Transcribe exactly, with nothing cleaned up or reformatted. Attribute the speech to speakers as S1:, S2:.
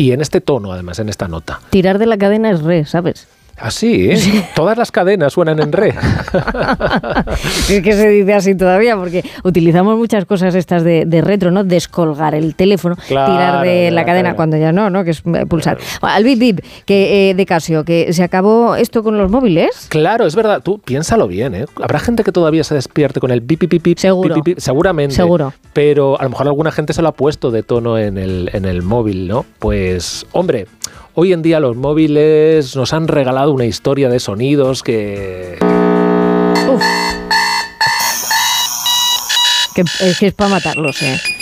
S1: Y en este tono, además, en esta nota.
S2: Tirar de la cadena es re, ¿sabes?
S1: Así, ¿eh? Sí. Todas las cadenas suenan en re.
S2: Es que se dice así todavía, porque utilizamos muchas cosas estas de, de retro, ¿no? Descolgar el teléfono, claro, tirar de la, la cadena, cadena cuando ya no, ¿no? Que es pulsar. Claro. Bueno, al bip bip que, eh, de Casio, que se acabó esto con los móviles.
S1: Claro, es verdad. Tú piénsalo bien, ¿eh? Habrá gente que todavía se despierte con el bip bip bip bip.
S2: Seguro.
S1: Bip, bip, bip, seguramente.
S2: Seguro.
S1: Pero a lo mejor alguna gente se lo ha puesto de tono en el, en el móvil, ¿no? Pues, hombre... Hoy en día los móviles nos han regalado una historia de sonidos que...
S2: Uf. Que, es que es para matarlos, ¿eh?